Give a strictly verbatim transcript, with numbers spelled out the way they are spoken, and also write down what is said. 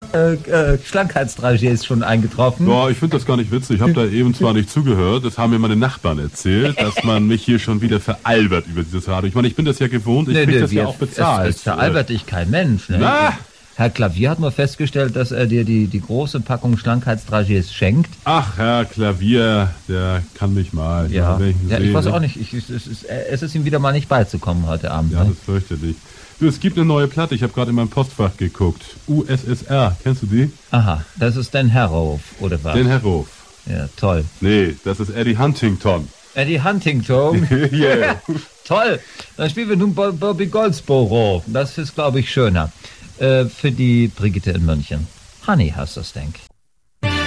äh, äh, Schlankheitsdragiers schon eingetroffen. Boah, ich finde das gar nicht witzig. Ich habe da eben zwar nicht zugehört, das haben mir meine Nachbarn erzählt, dass man mich hier schon wieder veralbert über dieses Radio. Ich meine, ich bin das ja gewohnt, ich Nee, krieg nee, das ja wir- auch bezahlt. Es, es veralbert dich kein Mensch. Ne? Na? Herr Klavier hat nur festgestellt, dass er dir die, die große Packung Schlankheitsdragiers schenkt. Ach, Herr Klavier, der kann mich mal. Ja, wenn ihn ja ich sehe, weiß ne? auch nicht. Ich, es, ist, es ist ihm wieder mal nicht beizukommen heute Abend. Ja, Ne? das fürchterlich. Du, es gibt eine neue Platte, ich habe gerade in meinem Postfach geguckt. U S S R, kennst du die? Aha, das ist Dan Harrow, oder was? Den Herr Ruf. Ja, toll. Nee, das ist Eddie Huntington. Eddie Huntington. Yeah. Toll. Dann spielen wir nun Bo- Bobby Goldsboro. Das ist, glaube ich, schöner. Äh, für die Brigitte in München. Honey heißt das, denk ich.